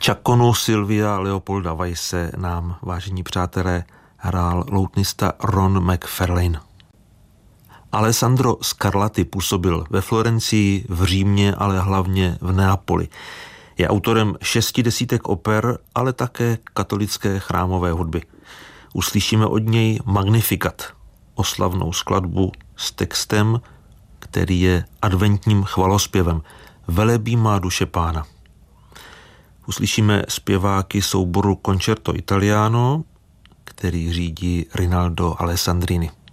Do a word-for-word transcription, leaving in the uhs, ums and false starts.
Čakonu Silvia Leopolda Weisse nám, vážení přátelé, hrál loutnista Ron McFarlane. Alessandro Scarlatti působil ve Florencii, v Římě, ale hlavně v Neapoli. Je autorem šesti desítek oper, ale také katolické chrámové hudby. Uslyšíme od něj Magnificat, oslavnou skladbu s textem, který je adventním chvalospěvem. Velebí má duše Pána. Uslyšíme zpěváky souboru Concerto Italiano, který řídí Rinaldo Alessandrini.